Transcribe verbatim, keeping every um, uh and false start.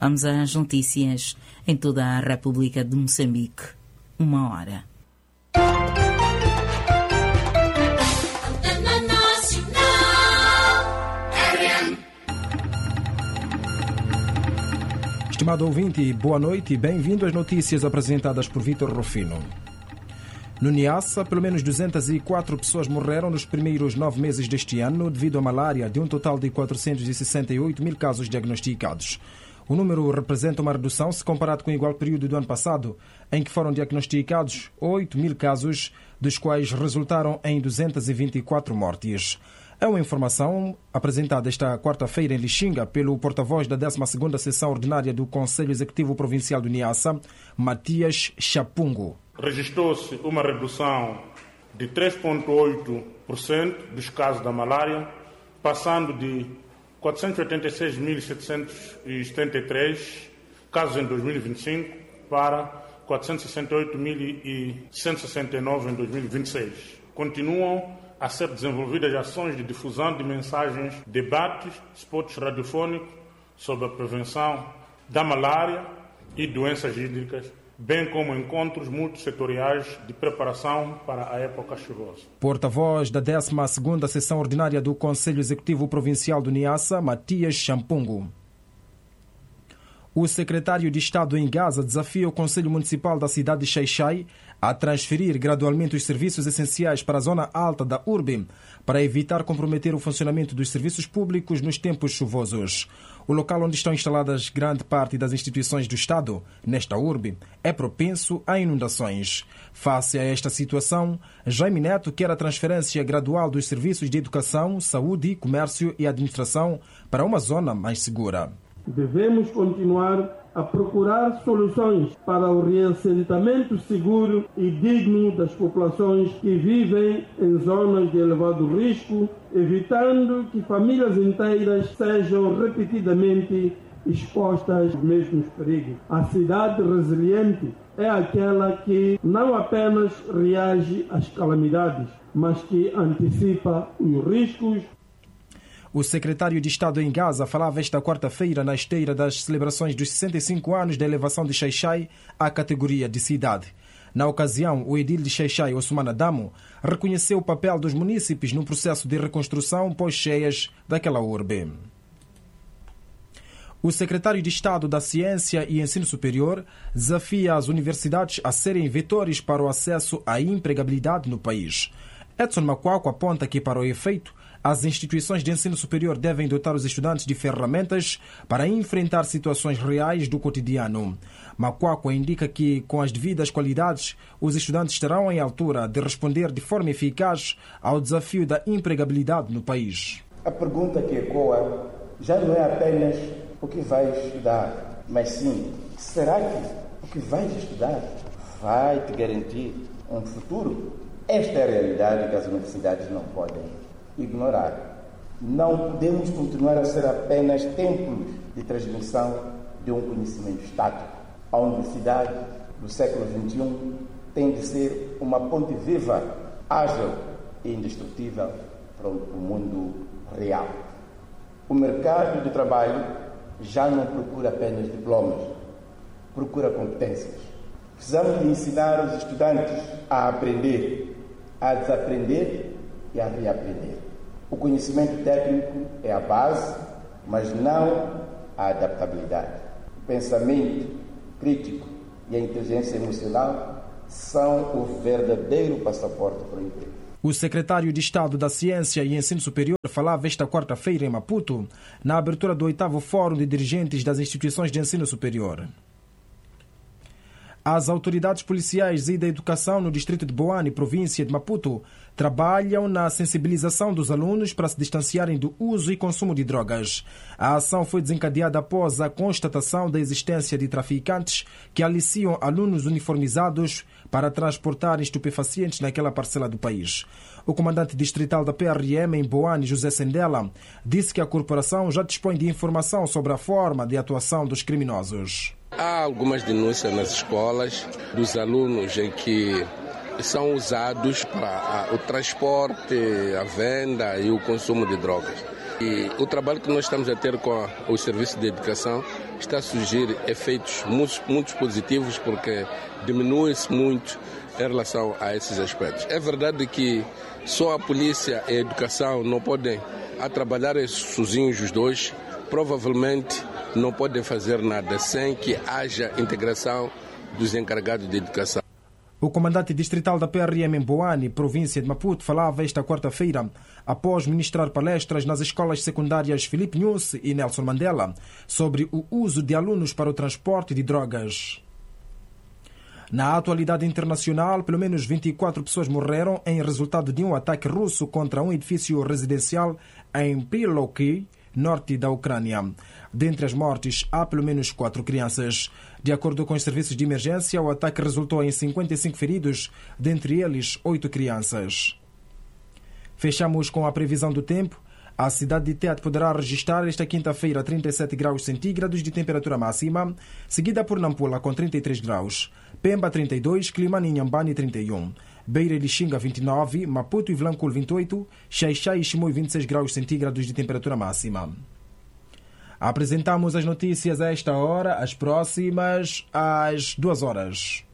Vamos às notícias em toda a República de Moçambique. Uma hora. Estimado ouvinte, boa noite e bem-vindo às notícias apresentadas por Vítor Rufino. No Niassa, pelo menos duzentas e quatro pessoas morreram nos primeiros nove meses deste ano devido à malária, de um total de quatrocentos e sessenta e oito mil casos diagnosticados. O número representa uma redução se comparado com o igual período do ano passado, em que foram diagnosticados oito mil casos, dos quais resultaram em duzentas e vinte e quatro mortes. É uma informação apresentada esta quarta-feira em Lixinga pelo porta-voz da décima segunda Sessão Ordinária do Conselho Executivo Provincial do Niassa, Matias Chapungo. Registrou-se uma redução de três vírgula oito por cento dos casos da malária, passando de quatrocentos e oitenta e seis mil setecentos e setenta e três casos em dois mil e vinte e cinco para quatrocentos e sessenta e oito mil cento e sessenta e nove em dois mil e vinte e seis. Continuam a ser desenvolvidas ações de difusão de mensagens, debates, spots radiofônicos sobre a prevenção da malária e doenças hídricas, bem como encontros multissetoriais de preparação para a época chuvosa. Porta-voz da décima segunda Sessão Ordinária do Conselho Executivo Provincial do Niassa, Matias Champungo. O secretário de Estado em Gaza desafia o Conselho Municipal da cidade de Xai-Xai a transferir gradualmente os serviços essenciais para a zona alta da urbe, para evitar comprometer o funcionamento dos serviços públicos nos tempos chuvosos. O local onde estão instaladas grande parte das instituições do Estado, nesta urbe, é propenso a inundações. Face a esta situação, Jaime Neto quer a transferência gradual dos serviços de educação, saúde, comércio e administração para uma zona mais segura. Devemos continuar a procurar soluções para o reassentamento seguro e digno das populações que vivem em zonas de elevado risco, evitando que famílias inteiras sejam repetidamente expostas aos mesmos perigos. A cidade resiliente é aquela que não apenas reage às calamidades, mas que antecipa os riscos. O secretário de Estado em Gaza falava esta quarta-feira na esteira das celebrações dos sessenta e cinco anos da elevação de Xai-Xai à categoria de cidade. Na ocasião, o edil de Xai-Xai, Osman Adamo, reconheceu o papel dos munícipes no processo de reconstrução pós-cheias daquela urbe. O secretário de Estado da Ciência e Ensino Superior desafia as universidades a serem vetores para o acesso à empregabilidade no país. Edson Macuaco aponta que, para o efeito, as instituições de ensino superior devem dotar os estudantes de ferramentas para enfrentar situações reais do cotidiano. Macuaco indica que, com as devidas qualidades, os estudantes estarão em altura de responder de forma eficaz ao desafio da empregabilidade no país. A pergunta que ecoa já não é apenas o que vais estudar, mas sim, será que o que vais estudar vai te garantir um futuro? Esta é a realidade que as universidades não podem ignorar. Não podemos continuar a ser apenas templos de transmissão de um conhecimento estático. A universidade do século vinte e um tem de ser uma ponte viva, ágil e indestrutível para o mundo real. O mercado de trabalho já não procura apenas diplomas, procura competências. Precisamos de ensinar os estudantes a aprender, a desaprender e a reaprender. O conhecimento técnico é a base, mas não a adaptabilidade. O pensamento crítico e a inteligência emocional são o verdadeiro passaporte para o emprego. O secretário de Estado da Ciência e Ensino Superior falava esta quarta-feira em Maputo, na abertura do oitavo Fórum de Dirigentes das Instituições de Ensino Superior. As autoridades policiais e da educação no distrito de Boane, província de Maputo, trabalham na sensibilização dos alunos para se distanciarem do uso e consumo de drogas. A ação foi desencadeada após a constatação da existência de traficantes que aliciam alunos uniformizados para transportar estupefacientes naquela parcela do país. O comandante distrital da P R M em Boane, José Sendela, disse que a corporação já dispõe de informação sobre a forma de atuação dos criminosos. Há algumas denúncias nas escolas dos alunos em que são usados para o transporte, a venda e o consumo de drogas. E o trabalho que nós estamos a ter com os serviços de educação está a surgir efeitos muito, muito positivos, porque diminui-se muito em relação a esses aspectos. É verdade que só a polícia e a educação não podem a trabalhar sozinhos os dois, provavelmente não podem fazer nada sem que haja integração dos encarregados de educação. O comandante distrital da P R M em Boane, província de Maputo, falava esta quarta-feira, após ministrar palestras nas escolas secundárias Filipe Nunes e Nelson Mandela, sobre o uso de alunos para o transporte de drogas. Na atualidade internacional, pelo menos vinte e quatro pessoas morreram em resultado de um ataque russo contra um edifício residencial em Priloki, norte da Ucrânia. Dentre as mortes, há pelo menos quatro crianças. De acordo com os serviços de emergência, o ataque resultou em cinquenta e cinco feridos, dentre eles oito crianças. Fechamos com a previsão do tempo. A cidade de Tete poderá registrar esta quinta-feira trinta e sete graus centígrados de temperatura máxima, seguida por Nampula com trinta e três graus, Pemba trinta e dois, Climane e Inhambane trinta e um, Beira e Lixinga vinte e nove, Maputo e Vilanculo vinte e oito, Xaixai e Chimoio vinte e seis graus centígrados de temperatura máxima. Apresentamos as notícias a esta hora, as próximas às duas horas.